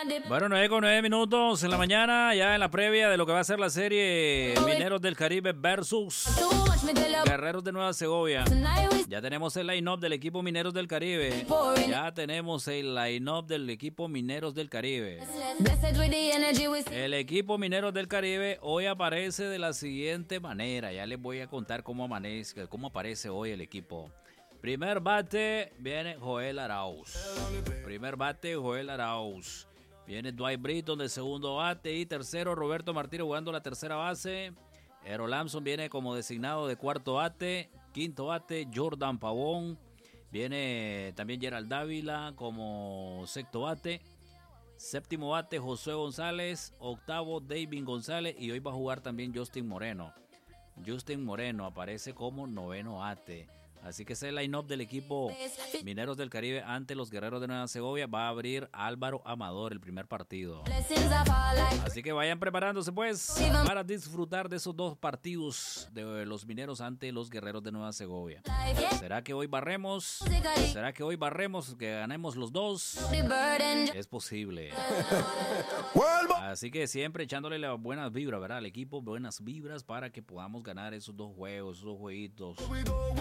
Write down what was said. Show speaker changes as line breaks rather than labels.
Bueno, 9:09 en la mañana, ya en la previa de lo que va a ser la serie Mineros del Caribe versus Guerreros de Nueva Segovia. Ya tenemos el line-up del equipo Mineros del Caribe. Ya tenemos el line-up del equipo Mineros del Caribe. El equipo Mineros del Caribe hoy aparece de la siguiente manera. Ya les voy a contar cómo aparece hoy el equipo. Primer bate viene Joel Arauz. Viene Dwight Britton de segundo bate y tercero Roberto Martínez jugando la tercera base. Eero Lamson viene como designado de cuarto bate. Quinto bate Jordan Pavón. Viene también Gerald Dávila como sexto bate. Séptimo bate Josué González. Octavo David González. Y hoy va a jugar también Justin Moreno. Justin Moreno aparece como noveno bate. Así que ese es el line-up del equipo Mineros del Caribe ante los Guerreros de Nueva Segovia. Va a abrir Álvaro Amador el primer partido. Así que vayan preparándose pues para disfrutar de esos dos partidos de los Mineros ante los Guerreros de Nueva Segovia. ¿Será que hoy barremos? ¿Será que hoy barremos, que ganemos los dos? Es posible. Así que siempre echándole las buenas vibras, ¿verdad? Al equipo, buenas vibras para que podamos ganar esos dos juegos, esos dos jueguitos.